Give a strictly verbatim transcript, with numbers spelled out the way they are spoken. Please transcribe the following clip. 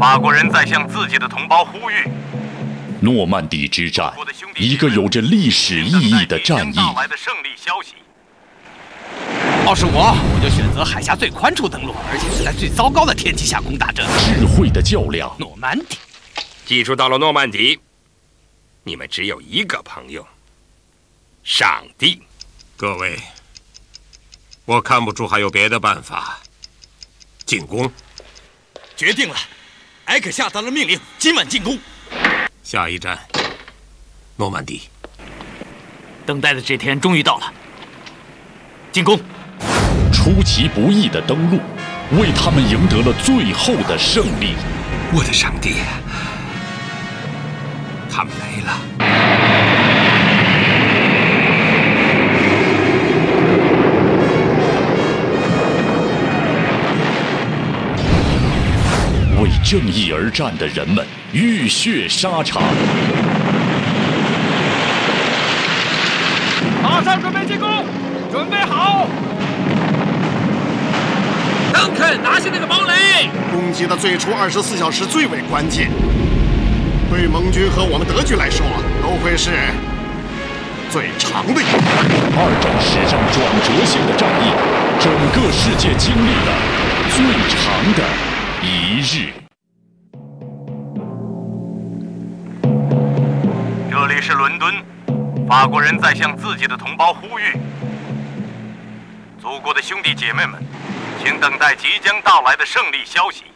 法国人在向自己的同胞呼吁： 诺曼底之战，一个有着历史意义的战役。 到来的胜利消息。 要是我，我就选择海峡最宽处登陆，而且是在最糟糕的天气下攻打这智慧的较量。 诺曼底。 记住，到了诺曼底，你们只有一个朋友——上帝。 各位，我看不出还有别的办法。进攻。 决定了，埃克下达了命令，今晚进攻。 下一站，诺曼底。 等待的这天终于到了，进攻！ 出其不意的登陆，为他们赢得了最后的胜利。 我的上帝，他们来了！ 为正义而战的人们，浴血沙场。 马上准备进攻，准备好！ 邓肯，拿下那个堡垒！ 攻击的最初二十四小时最为关键，对盟军和我们德军来说，都会是最长的一段。 二战史上转折性的战役，整个世界经历了最长的一日。 这里是伦敦，法国人在向自己的同胞呼吁：祖国的兄弟姐妹们，请等待即将到来的胜利消息。